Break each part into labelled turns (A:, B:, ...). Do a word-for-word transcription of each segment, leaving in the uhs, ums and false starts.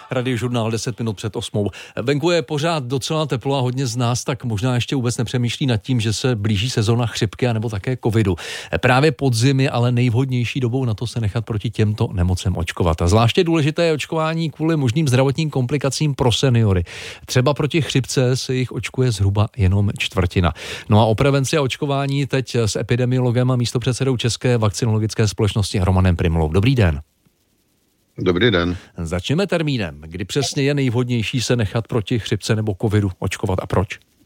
A: Radiožurnál deset minut před osmou. Venku je pořád docela teplo a hodně z nás tak možná ještě vůbec nepřemýšlí nad tím, že se blíží sezóna chřipky a nebo také covidu. Právě podzim je ale nejvhodnější dobou na to se nechat proti těmto nemocem očkovat. A zvláště důležité je očkování kvůli možným zdravotním komplikacím pro seniory. Třeba proti chřipce se jich očkuje zhruba jenom čtvrtina. No a o prevenci a očkování teď s epidemiologem a místopředsedou České vakcinologické společnosti Romanem Prymulou. Dobrý den.
B: Dobrý den.
A: Začněme termínem. Kdy přesně je nejvhodnější se nechat proti chřipce nebo covidu očkovat a proč?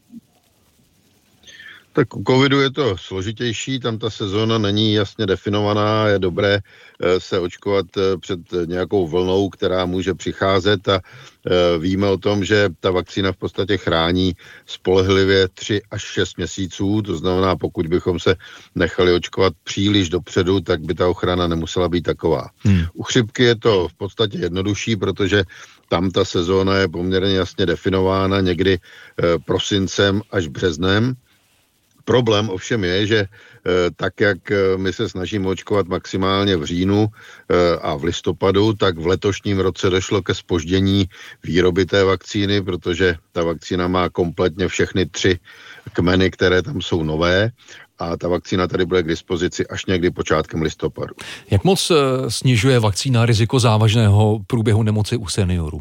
B: Tak u covidu je to složitější, tam ta sezóna není jasně definovaná, je dobré se očkovat před nějakou vlnou, která může přicházet a víme o tom, že ta vakcína v podstatě chrání spolehlivě tři až šest měsíců, to znamená, pokud bychom se nechali očkovat příliš dopředu, tak by ta ochrana nemusela být taková. Hmm. U chřipky je to v podstatě jednodušší, protože tam ta sezóna je poměrně jasně definována někdy prosincem až březnem. Problém ovšem je, že tak, jak my se snažíme očkovat maximálně v říjnu a v listopadu, tak v letošním roce došlo ke zpoždění výroby té vakcíny, protože ta vakcína má kompletně všechny tři kmeny, které tam jsou nové a ta vakcína tady bude k dispozici až někdy počátkem listopadu.
A: Jak moc snižuje vakcína riziko závažného průběhu nemoci u seniorů?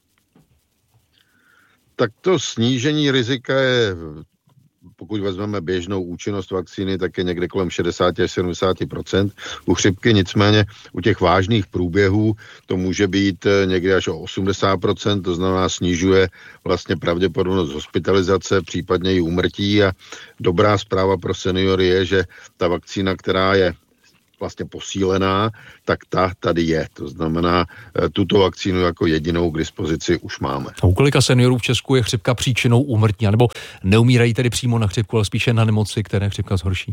B: Tak to snížení rizika je, pokud vezmeme běžnou účinnost vakcíny, tak je někde kolem šedesát až sedmdesát procent. U chřipky nicméně u těch vážných průběhů to může být někdy až o osmdesát procent, to znamená snižuje vlastně pravděpodobnost hospitalizace, případně i úmrtí a dobrá zpráva pro seniory je, že ta vakcína, která je vlastně posílená, tak ta tady je. To znamená, tuto vakcínu jako jedinou k dispozici už máme.
A: A u kolika seniorů v Česku je chřipka příčinou úmrtí, nebo neumírají tedy přímo na chřipku, ale spíše na nemoci, které chřipka zhorší?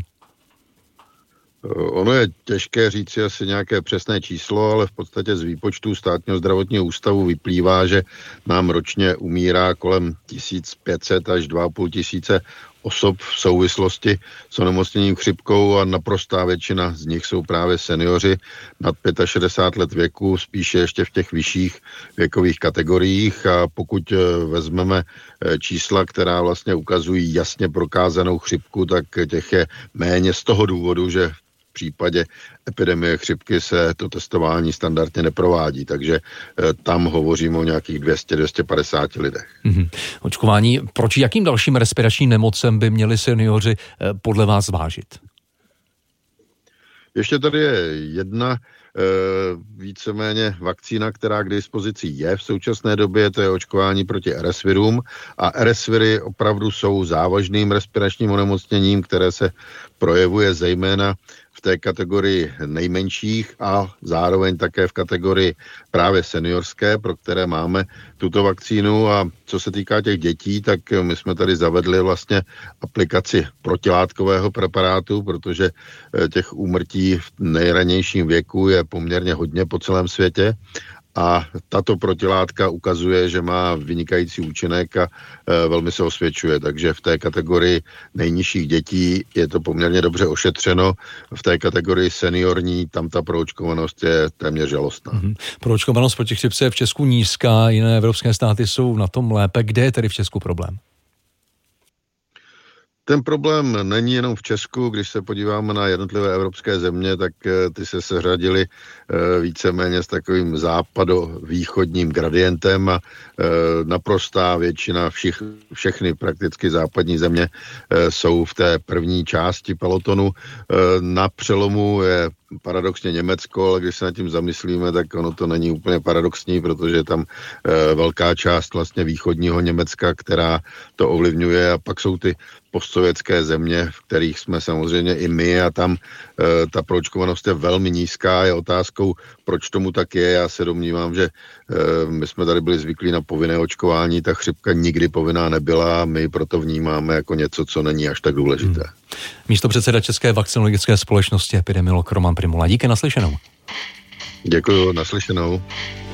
B: Ono je těžké říci asi nějaké přesné číslo, ale v podstatě z výpočtu Státního zdravotního ústavu vyplývá, že nám ročně umírá kolem tisíc pět set až dva a půl tisíce osob v souvislosti s onemocněním chřipkou a naprostá většina z nich jsou právě seniori nad šedesát pět let věku, spíše ještě v těch vyšších věkových kategoriích a pokud vezmeme čísla, která vlastně ukazují jasně prokázanou chřipku, tak těch je méně z toho důvodu, že v případě epidemie chřipky se to testování standardně neprovádí, takže e, tam hovoříme o nějakých dvě stě až dvě stě padesát lidech.
A: Mm-hmm. Očkování, proč jakým dalším respiračním nemocem by měli seniori e, podle vás zvážit?
B: Ještě tady je jedna e, víceméně vakcína, která k dispozici je v současné době, to je očkování proti R S virům a R S viry opravdu jsou závažným respiračním onemocněním, které se projevuje zejména v té kategorii nejmenších a zároveň také v kategorii právě seniorské, pro které máme tuto vakcínu a co se týká těch dětí, tak my jsme tady zavedli vlastně aplikaci protilátkového preparátu, protože těch úmrtí v nejranějším věku je poměrně hodně po celém světě. A tato protilátka ukazuje, že má vynikající účinek a e, velmi se osvědčuje. Takže v té kategorii nejnižších dětí je to poměrně dobře ošetřeno. V té kategorii seniorní tam ta proočkovanost je téměř žalostná. Mm-hmm.
A: Proočkovanost proti chřipce je v Česku nízká, jiné evropské státy jsou na tom lépe. Kde je tedy v Česku problém?
B: Ten problém není jenom v Česku, když se podíváme na jednotlivé evropské země, tak ty se seřadily víceméně s takovým západo-východním gradientem a naprostá většina, všich, všechny prakticky západní země jsou v té první části pelotonu. Na přelomu je paradoxně Německo, ale když se nad tím zamyslíme, tak ono to není úplně paradoxní, protože je tam e, velká část vlastně východního Německa, která to ovlivňuje a pak jsou ty postsovětské země, v kterých jsme samozřejmě i my a tam e, ta proočkovanost je velmi nízká. Je otázkou, proč tomu tak je. Já se domnívám, že e, my jsme tady byli zvyklí na povinné očkování, ta chřipka nikdy povinná nebyla a my proto vnímáme jako něco, co není až tak důležité. Hmm.
A: Místopředseda České vakcinologické společnosti epidemiolog Roman Prymula. Díky, naslyšenou.
B: Děkuji, naslyšenou.